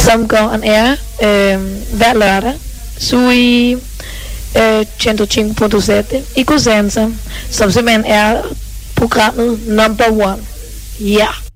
som går on air hver lørdag sui 105.7 i Cosenza, som simpelthen er programmet number one. Ja.